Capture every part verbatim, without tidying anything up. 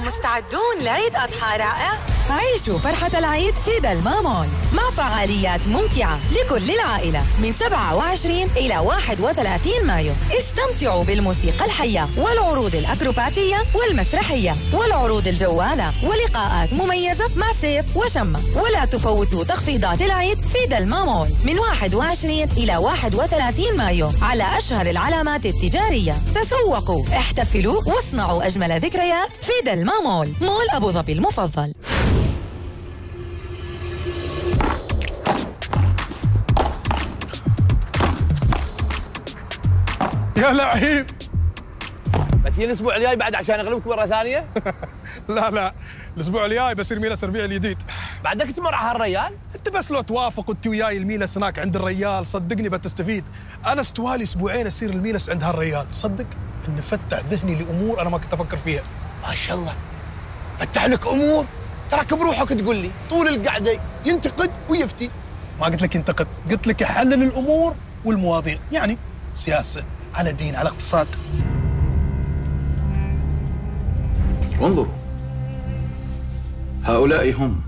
مستعدون لعيد أضحى رائع؟ عيشوا فرحة العيد في دلما مول مع فعاليات ممتعة لكل العائلة من سبعة وعشرين إلى واحد وثلاثين مايو. استمتعوا بالموسيقى الحية والعروض الأكروباتية والمسرحية والعروض الجوالة ولقاءات مميزة مع سيف وشمة. ولا تفوتوا تخفيضات العيد في دلما مول من واحد وعشرين إلى واحد وثلاثين مايو على أشهر العلامات التجارية. تسوقوا، احتفلوا واصنعوا أجمل ذكريات في دلما مول، مول أبو ظبي المفضل. يا لعيب، بتجي الاسبوع الجاي بعد عشان اغلبك مره ثانيه؟ لا لا، الاسبوع الجاي بصير ميلس الربيع الجديد. بعدك تمر على هالريال؟ انت بس لو توافق انت وياي الميلس هناك عند الريال صدقني بتستفيد. انا استوالي اسبوعين اصير الميلس عند هالريال، صدق انه فتح ذهني لامور انا ما كنت افكر فيها. ما شاء الله، فتح لك امور، تراك بروحك تقول لي طول القعده ينتقد ويفتي. ما قلت لك ينتقد، قلت لك يحلل الامور والمواضيع، يعني سياسه على دين على اقتصاد. انظروا، هؤلاء هم،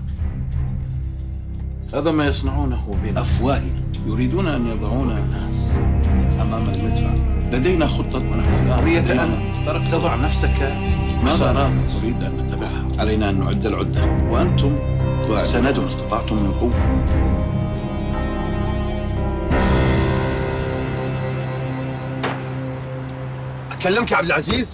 هذا ما يصنعونه بأفواههم، يريدون أن يضعون الناس أمام المدفع. لدينا خطة ونحن قضية أن تضع نفسك. ماذا نريد أن نتبعها؟ علينا أن نعد العدة، وأنتم سندوا ما استطعتم من قوة. أكلمك يا عبد العزيز؟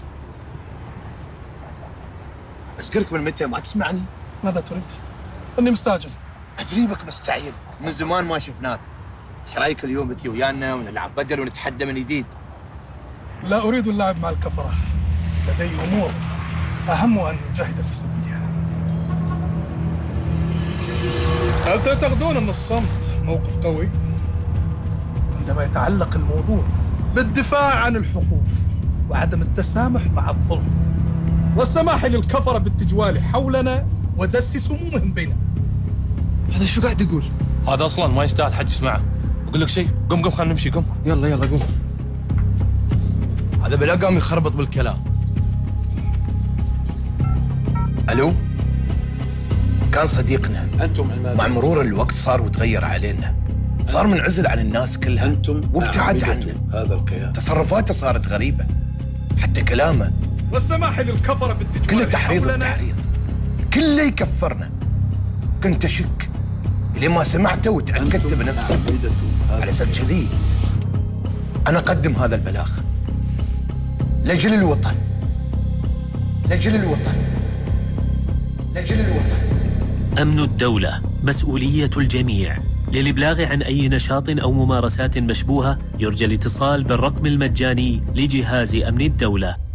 أذكرك من متى ما تسمعني؟ ماذا تريد؟ اني مستعجل. أجريبك مستعجل، من زمان ما شفناك. ايش رايك اليوم بتي ويانا ونلعب بدل ونتحدى من جديد؟ لا اريد اللعب مع الكفره، لدي امور اهم ان نجاهد في سبيلها. هل تعتقدون ان الصمت موقف قوي؟ عندما يتعلق الموضوع بالدفاع عن الحقوق وعدم التسامح مع الظلم والسماح للكفره بالتجوال حولنا ودس سمومهم بيننا. هذا شو قاعد يقول؟ هذا اصلا ما يستاهل حد يسمعه. اقول لك شيء، قم قم خلينا نمشي، قم. يلا يلا قوم. هذا بلا قام يخربط بالكلام. الو، كان صديقنا. أنتم مع مرور الوقت صار وتغير علينا، صار منعزل عن الناس كلها. أنتم وابتعد عنا. هذا الكيان تصرفاته صارت غريبة، حتى كلامه والسماح للكفره بالتجوال كله تحريض حولنا. بتحريض، كله يكفرنا. كنت اشك لين ما سمعته وتاكدت بنفسي. على اساس كذي انا اقدم هذا البلاغ لاجل الوطن، لاجل الوطن، لاجل الوطن. أمن الدولة مسؤولية الجميع. للإبلاغ عن أي نشاط أو ممارسات مشبوهة يرجى الاتصال بالرقم المجاني لجهاز أمن الدولة